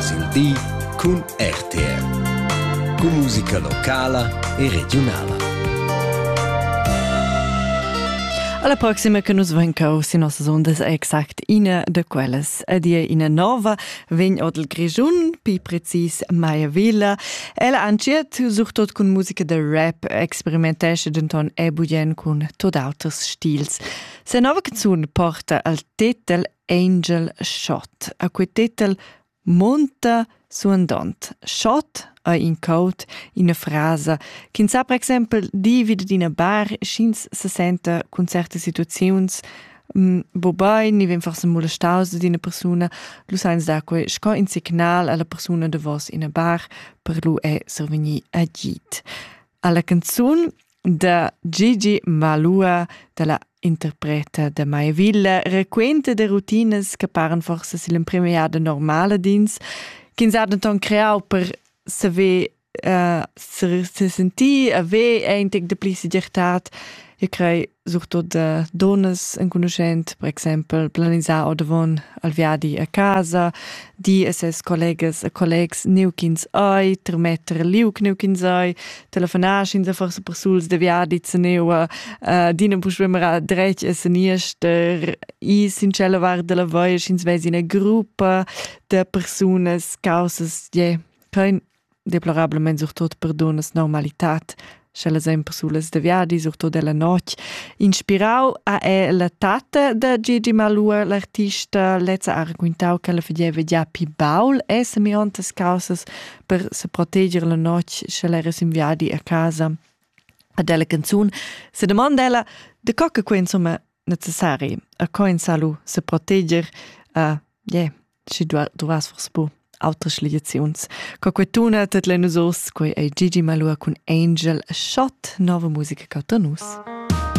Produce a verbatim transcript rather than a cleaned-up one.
sentì con R T R, con musica locala e regionala. Alla prossima che nos vencau si nossas ondas è exact ina de quelles. A dia ina nova vegn odel Grigiun, pi precis Maia Villa. Ella anciet surtot con musica de rap, experimentesce denton e bugen con tot auters stils. Se nova canzun porta al titel Angel Shot. A quei titel monta su andant. Shot a in code, in una frase. Chi sa, per esempio, divide in una bar, schins se sente con certe situazioni, um, wobei, ni ven forse molestaus di una persona, lu sains da quei sco in signal alla persona de vos in una bar, per lu è surveni agit. Alla canzun da Gigi Malua, della interpreta de Maia Villa, requenta de routines che paren forse sil premiada normale dins, chi sa denton creau per saver uh, se, se sentir, aver ein tec de pli sigurtat. Io crei surtot de donnes en conoscent, per exempel, planisar o devon al viadi a casa, di a ses collegas a collegs neukins oi, termetter liuk neukins oi, telefonar schins a forse per suls de viadi zeneua, uh, dina buschwemera drech a seniester, i sincella var de la voia schins ves in a gruppa de personas causas, je, kein deplorablement surtot per donnes normalitat, schelle sempre sules de viadi, surtot della noc. Inspirau a è la tata de Gigi Malua, l'artista, lezza ha raccontau che la fageva già pi baul e se mi ontas causas per se proteggere la noc, schelle era sim viadi a casa. A della canzun se demanda ella de coca que insomma necessari, a coin salu se protegger, a, yeah, si dovas forse po altres ligaziuns. Co quetuna tet le nusos quei ei Gigi Malua con Angel Shot, nova musica cauta nus.